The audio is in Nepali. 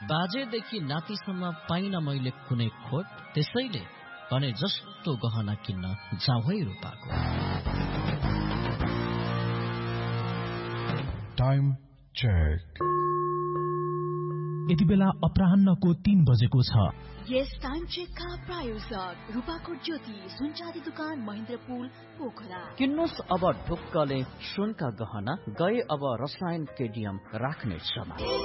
बाजेदेखि नातिसम्म पाइन मैले कुनै खोट, त्यसैले भने जस्तो गहना किन्न जाउँ है रूपाको। Time check. यति बेला अपराह्नको 3 बजेको छ। यस टाइम चेकका प्रायोजक रूपाकोट ज्योति सुनचाँदी दुकान महेन्द्रपुल पोखरा। किन्नुस् अब ढुक्कले सुनका गहना, गए अब रसायन केडियम राख्ने समय।